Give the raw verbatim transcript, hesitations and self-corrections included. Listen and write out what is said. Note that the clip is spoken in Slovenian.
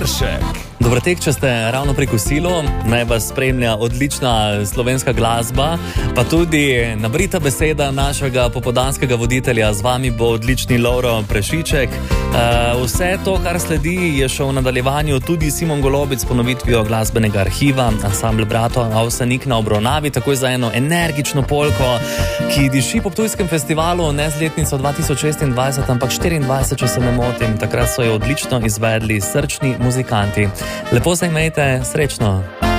Dobro tek, če ste ravno pri kosilu, naj vas spremlja odlična slovenska glasba, pa tudi nabrita beseda našega popoldanskega voditelja. Z vami bo odlični Lovro Prešiček. Uh, vse to, kar sledi, je šel v nadaljevanju tudi Simon Golobic s ponovitvijo glasbenega arhiva, ansambl Brato Avsenik na obravnavi, takoj za eno energično polko, ki diši po Ptujskem festivalu, ne z letnico dva tisoč šestindvajset, ampak štiriindvajset, če se ne motim. Takrat so jo odlično izvedli srčni muzikanti. Lepo se imejte, srečno!